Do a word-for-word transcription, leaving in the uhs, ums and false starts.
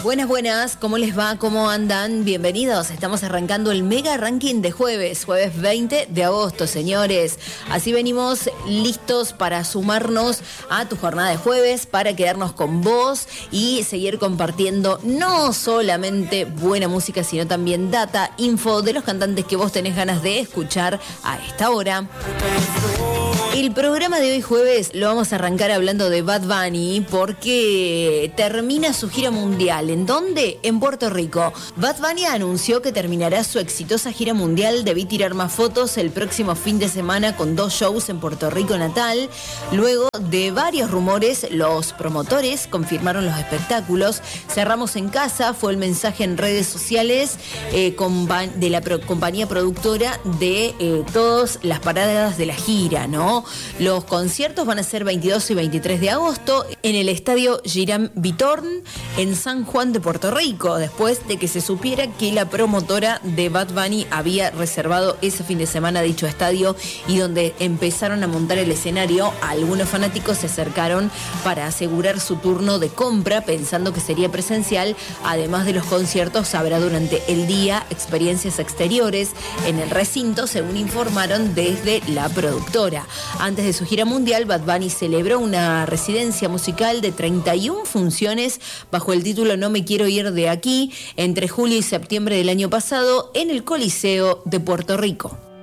Buenas, buenas, ¿cómo les va? ¿Cómo andan? Bienvenidos, estamos arrancando el mega ranking de jueves, jueves veinte de agosto, señores. Así venimos listos para sumarnos a tu jornada de jueves, para quedarnos con vos y seguir compartiendo no solamente buena música, sino también data, info de los cantantes que vos tenés ganas de escuchar a esta hora. El programa de hoy jueves lo vamos a arrancar hablando de Bad Bunny porque termina su gira mundial. ¿En dónde? En Puerto Rico. Bad Bunny anunció que terminará su exitosa gira mundial Debí Tirar Más Fotos el próximo fin de semana con dos shows en Puerto Rico natal. Luego de varios rumores, los promotores confirmaron los espectáculos. Cerramos en casa, fue el mensaje en redes sociales eh, de la pro- compañía productora de eh, todas las paradas de la gira, ¿no? Los conciertos van a ser veintidós y veintitrés de agosto en el estadio Girán Vitorn en San Juan de Puerto Rico, después de que se supiera que la promotora de Bad Bunny había reservado ese fin de semana dicho estadio y donde empezaron a montar el escenario, algunos fanáticos se acercaron para asegurar su turno de compra pensando que sería presencial. Además de los conciertos, habrá durante el día experiencias exteriores en el recinto, según informaron desde la productora. Antes de su gira mundial, Bad Bunny celebró una residencia musical de treinta y una funciones bajo el título No Me Quiero Ir de Aquí entre julio y septiembre del año pasado en el Coliseo de Puerto Rico.